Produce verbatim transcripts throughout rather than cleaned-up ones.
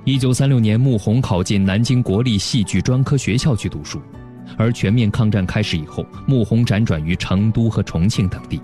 一九三六年，穆弘考进南京国立戏剧专科学校去读书，而全面抗战开始以后，穆弘辗转于成都和重庆等地。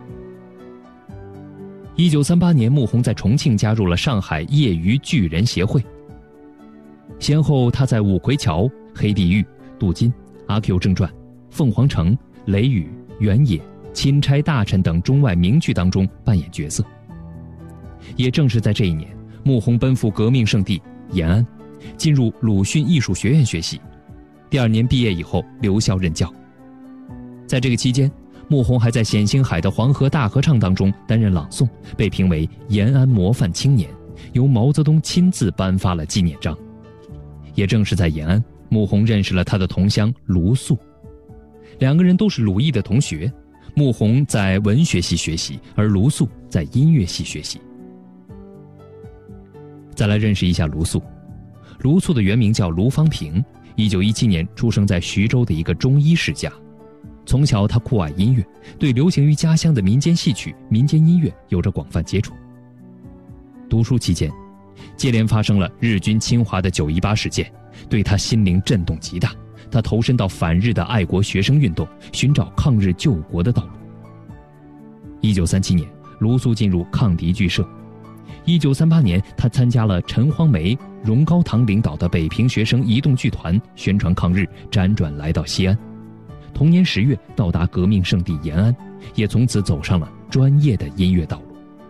一九三八年，穆弘在重庆加入了上海业余剧人协会。先后他在《五魁桥》《黑地狱》《镀金》《阿 Q 正传》《凤凰城》《雷雨》《原野》《钦差大臣》等中外名剧当中扮演角色。也正是在这一年，穆弘奔赴革命圣地延安，进入鲁迅艺术学院学习。第二年毕业以后留校任教。在这个期间，穆弘还在冼星海的《黄河大合唱》当中担任朗诵，被评为延安模范青年，由毛泽东亲自颁发了纪念章。也正是在延安，穆弘认识了他的同乡卢素，两个人都是鲁艺的同学。穆弘在文学系学习，而卢素在音乐系学习。再来认识一下卢素。卢素的原名叫卢方平，一九一七年出生在徐州的一个中医世家。从小他酷爱音乐，对流行于家乡的民间戏曲、民间音乐有着广泛接触。读书期间，接连发生了日军侵华的九一八事件，对他心灵震动极大。他投身到反日的爱国学生运动，寻找抗日救国的道路。一九三七年，卢素进入抗敌剧社。一九三八年，他参加了陈荒梅、荣高堂领导的北平学生移动剧团，宣传抗日，辗转来到西安。同年十月，到达革命圣地延安，也从此走上了专业的音乐道路。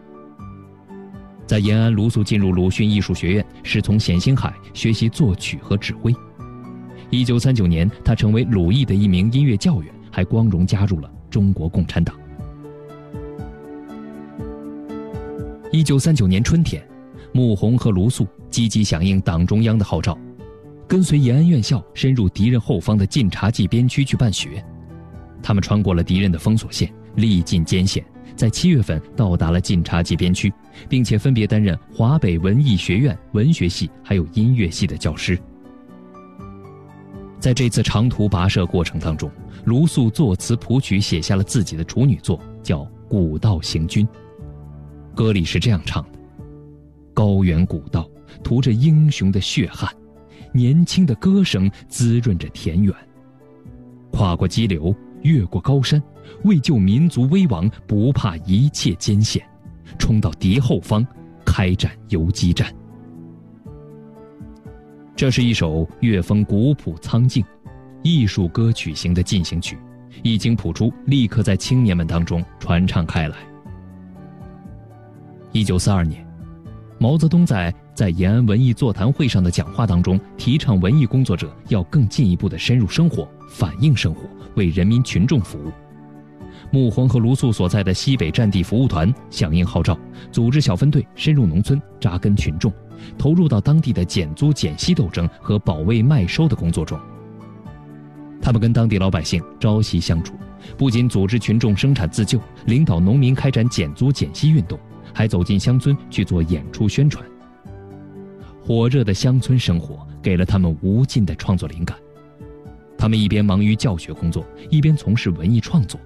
在延安，卢素进入鲁迅艺术学院，师从冼星海，学习作曲和指挥。一九三九年，他成为鲁艺的一名音乐教员，还光荣加入了中国共产党。一九三九年春天，穆弘和卢素积极响应党中央的号召，跟随延安院校深入敌人后方的晋察冀边区去办学。他们穿过了敌人的封锁线，历尽艰险，在七月份到达了晋察冀边区，并且分别担任华北文艺学院文学系还有音乐系的教师。在这次长途跋涉过程当中，卢素作词谱曲，写下了自己的处女作，叫《古道行军》。歌里是这样唱的：高原古道涂着英雄的血汗，年轻的歌声滋润着田园。跨过激流，越过高山，为救民族危亡，不怕一切艰险，冲到敌后方，开展游击战。这是一首乐风古朴苍劲、艺术歌曲型的进行曲，一经谱出，立刻在青年们当中传唱开来。一九四二年，毛泽东在在延安文艺座谈会上的讲话当中，提倡文艺工作者要更进一步的深入生活，反映生活，为人民群众服务。穆弘和卢素所在的西北战地服务团响应号召，组织小分队深入农村，扎根群众，投入到当地的减租减息斗争和保卫麦收的工作中。他们跟当地老百姓朝夕相处，不仅组织群众生产自救，领导农民开展减租减息运动，还走进乡村去做演出宣传。火热的乡村生活给了他们无尽的创作灵感。他们一边忙于教学工作，一边从事文艺创作。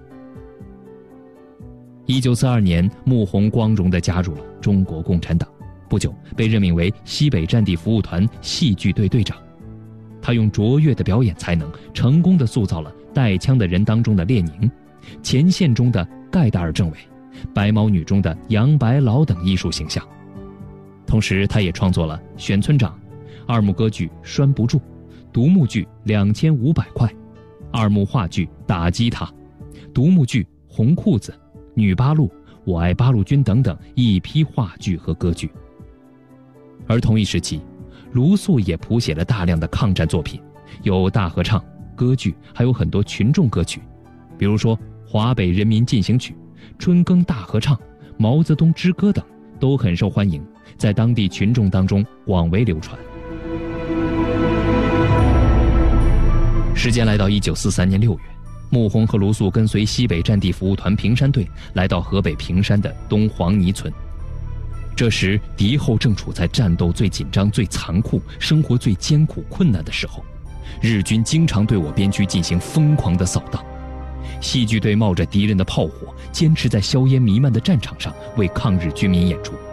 一九四二年，穆弘光荣地加入了中国共产党，不久被任命为西北战地服务团戏剧队队长。他用卓越的表演才能，成功地塑造了带枪的人当中的列宁、前线中的盖达尔政委、白毛女中的杨白劳等艺术形象。同时，他也创作了《选村长》、二幕歌剧《拴不住》、独幕剧《两千五百块》、二幕话剧《打击他》、独幕剧《红裤子》、女八路、我爱八路军等等一批话剧和歌剧。而同一时期，卢素也谱写了大量的抗战作品，有大合唱、歌剧，还有很多群众歌曲，比如说《华北人民进行曲》、春耕大合唱、毛泽东之歌等，都很受欢迎，在当地群众当中广为流传。时间来到一九四三年六月，穆弘和卢素跟随西北战地服务团平山队来到河北平山的东黄泥村。这时敌后正处在战斗最紧张、最残酷、生活最艰苦困难的时候，日军经常对我边区进行疯狂的扫荡。戏剧队冒着敌人的炮火，坚持在硝烟弥漫的战场上为抗日军民演出。